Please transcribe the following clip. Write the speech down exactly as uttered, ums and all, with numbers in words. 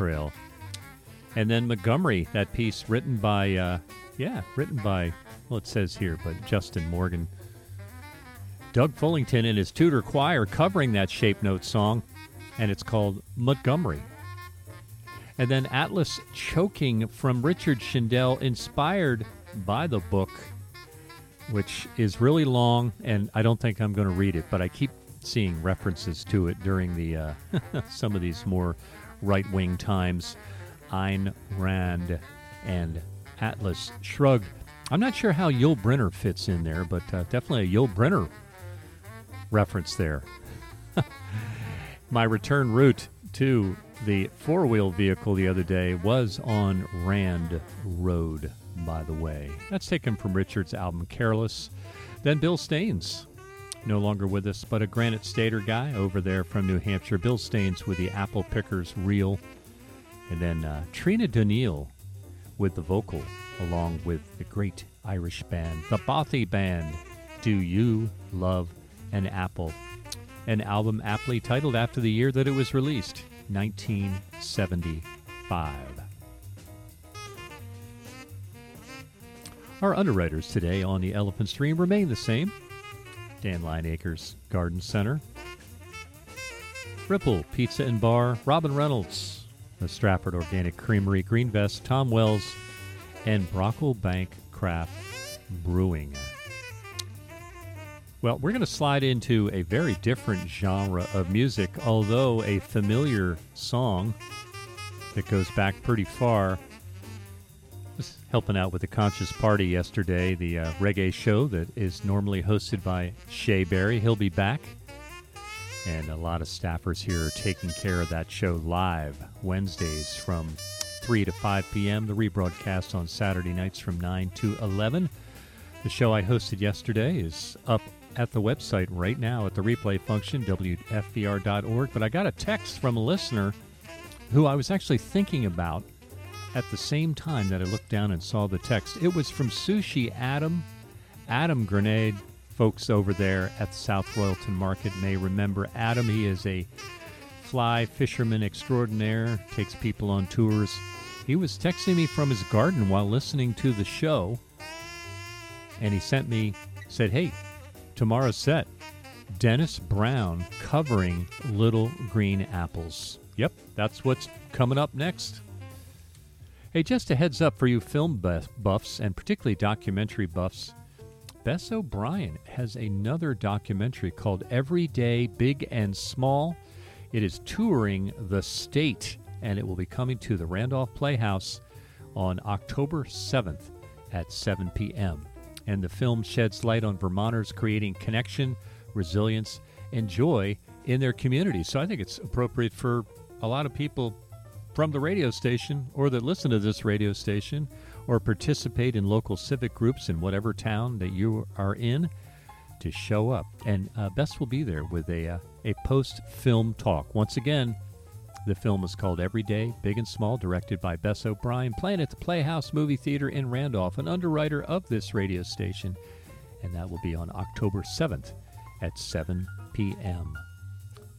Trail. And then Montgomery, that piece written by, uh, yeah, written by, well, it says here, but Justin Morgan. Doug Fullington and his Tudor Choir covering that Shape Note song, and it's called Montgomery. And then Atlas Choking from Richard Schindel, inspired by the book, which is really long, and I don't think I'm going to read it, but I keep seeing references to it during the uh, some of these more right-wing times. Ayn Rand and Atlas Shrugged. I'm not sure how Yul Brynner fits in there, but uh, definitely a Yul Brynner reference there. My return route to the four-wheel vehicle the other day was on Rand Road, by the way. That's taken from Richard's album Careless. Then Bill Staines, no longer with us, but a Granite Stater guy over there from New Hampshire. Bill Staines with the Apple Pickers Reel. And then uh, Trina Daniil with the vocal, along with the great Irish band, the Bothy Band, Do You Love an Apple? An album aptly titled after the year that it was released, nineteen seventy-five. Our underwriters today on the Elephant Stream remain the same. Dan Lineacres Garden Center, Ripple Pizza and Bar, Robin Reynolds, the Stratford Organic Creamery, Greenvest, Tom Wells, and Brocklebank Craft Brewing. Well, we're going to slide into a very different genre of music, although a familiar song that goes back pretty far. I was helping out with the Conscious Party yesterday, the uh, reggae show that is normally hosted by Shea Berry. He'll be back. And a lot of staffers here are taking care of that show live Wednesdays from three to five p.m. The rebroadcast on Saturday nights from nine to eleven. The show I hosted yesterday is up at the website right now at the replay function, W F V R dot org. But I got a text from a listener who I was actually thinking about at the same time that I looked down and saw the text. It was from Sushi Adam, Adam Grenade. Folks over there at the South Royalton Market may remember Adam. He is a fly fisherman extraordinaire, takes people on tours. He was texting me from his garden while listening to the show, and he sent me, said, hey, tomorrow's set, Dennis Brown covering Little Green Apples. Yep, that's what's coming up next. Hey, just a heads up for you film buff- buffs, and particularly documentary buffs, Bess O'Brien has another documentary called Everyday Big and Small. It is touring the state, and it will be coming to the Randolph Playhouse on October seventh at seven p.m. And the film sheds light on Vermonters creating connection, resilience, and joy in their community. So I think it's appropriate for a lot of people from the radio station or that listen to this radio station or participate in local civic groups in whatever town that you are in to show up. And uh, Bess will be there with a, uh, a post-film talk. Once again, the film is called Everyday, Big and Small, directed by Bess O'Brien, playing at the Playhouse Movie Theater in Randolph, an underwriter of this radio station. And that will be on October seventh at seven p.m.